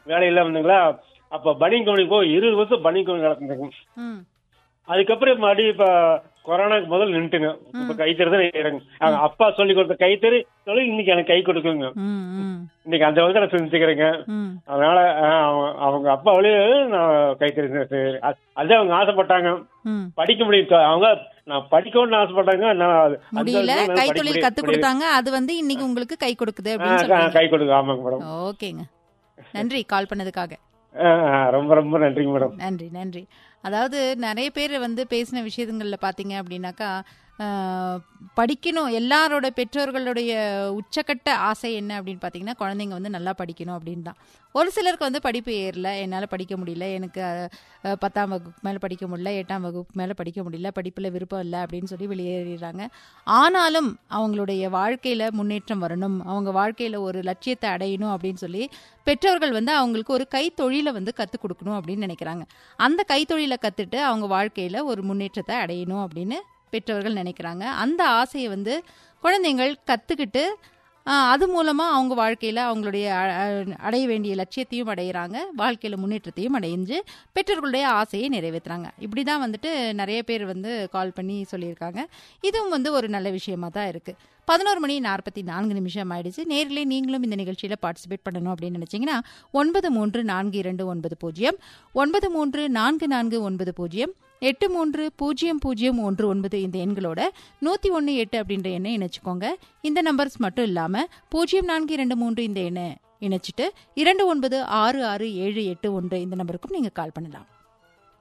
வேலையில வந்துங்களா. அப்ப பனியன் கம்பெனி 20 வருஷம் பனியன் கம்பெனி நடந்துங்க. ம். அதுக்கப்புறம் மறுபடியும் இப்ப கொரோனாக்கு முதல் நின்றுங்க. இப்ப கைத்தறி தான் செய்யறேங்க. அப்பா சொல்லி கொடுத்த கைத்தறி தொழில் இன்னைக்கு எனக்கு கை கொடுக்குங்க. ம். ம். இன்னைக்கு அந்த வகையில நான் செஞ்சுக்கிறேங்க. ம். அதனால அவங்க அப்பா வழியே நான் கைத்தறி செய்யறேன். அதே அவங்க ஆசைப்பட்டாங்க ம். படிக்க முடியும். அவங்க நான் படிக்கணும்னு ஆசைப்பட்டாங்க. நான் அந்த முடியல, வயசுல என்னால படிக்க கைத்தொழில் கத்து முடியல. கொடுத்தாங்க. அது வந்து இன்னைக்கு உங்களுக்கு கை கொடுக்குது அப்படின்னு சொல்றீங்க. கை கொடுக்கு. ஆமாங்க மேடம். ஓகேங்க, நன்றி கால் பண்ணதுக்காக. ரொம்ப ரொம்ப நன்றிங்க மேடம். நன்றி நன்றி. அதாவது நிறைய பேர் வந்து பேசின விஷயங்கள்ல பார்த்தீங்க அப்படின்னாக்கா, படிக்கணும், எல்லாரோட பெற்றோர்களுடைய உச்சக்கட்ட ஆசை என்ன அப்படின்னு பார்த்தீங்கன்னா, குழந்தைங்க வந்து நல்லா படிக்கணும் அப்படின்னு தான். ஒரு சிலருக்கு வந்து படிப்பு ஏறல, என்னால் படிக்க முடியல, எனக்கு 10ஆம் வகுப்பு மேலே படிக்க முடியல, 8ஆம் வகுப்பு மேலே படிக்க முடியல, படிப்பில் விருப்பம் இல்லை அப்படின்னு சொல்லி வெளியேறாங்க. ஆனாலும் அவங்களுடைய வாழ்க்கையில் முன்னேற்றம் வரணும், அவங்க வாழ்க்கையில் ஒரு லட்சியத்தை அடையணும் அப்படின்னு சொல்லி பெற்றோர்கள் வந்து அவங்களுக்கு ஒரு கைத்தொழிலை வந்து கற்றுக் கொடுக்கணும் அப்படின்னு நினைக்கிறாங்க. அந்த கைத்தொழிலை கற்றுட்டு அவங்க வாழ்க்கையில் ஒரு முன்னேற்றத்தை அடையணும் அப்படின்னு பெற்றவர்கள் நினைக்கிறாங்க. அந்த ஆசையை வந்து குழந்தைங்கள் கற்றுக்கிட்டு அது மூலமாக அவங்க வாழ்க்கையில் அவங்களுடைய அடைய வேண்டிய லட்சியத்தையும் அடையிறாங்க, வாழ்க்கையில் முன்னேற்றத்தையும் அடைஞ்சு பெற்றோர்களுடைய ஆசையை நிறைவேற்றுறாங்க. இப்படி தான் வந்துட்டு நிறைய பேர் வந்து கால் பண்ணி சொல்லியிருக்காங்க. இதுவும் வந்து ஒரு நல்ல விஷயமா தான் இருக்குது. 11:44 ஆயிடுச்சு. நேரிலே நீங்களும் இந்த நிகழ்ச்சியில் பார்ட்டிசிபேட் பண்ணணும் அப்படின்னு நினச்சிங்கன்னா 934290 934490 830019 இந்த எண்களோட 101.8 அப்படின்ற எண்ணை இணைச்சிக்கோங்க. இந்த நம்பர்ஸ் மட்டும் இல்லாமல் 0423 இந்த எண்ணை இணைச்சிட்டு 29666781 இந்த நம்பருக்கும் நீங்கள் கால் பண்ணலாம்.